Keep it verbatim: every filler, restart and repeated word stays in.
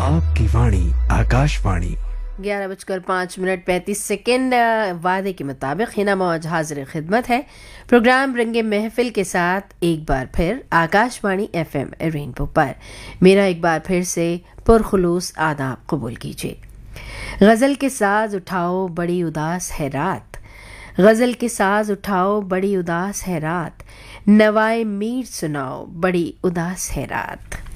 आपकी वाणी आकाशवाणी। ग्यारह बजकर पाँच मिनट पैंतीस सेकेंड। वादे के मुताबिक हिना मौज हाजिर खिदमत है प्रोग्राम रंगे महफिल के साथ एक बार फिर आकाशवाणी एफएम रेनबो पर। मेरा एक बार फिर से पुरखुलूस आदाब कबूल कीजिए। गज़ल के साज उठाओ बड़ी उदास है रात, गज़ल के साज उठाओ बड़ी उदास है रात, नवाए मीर सुनाओ बड़ी उदास है रात।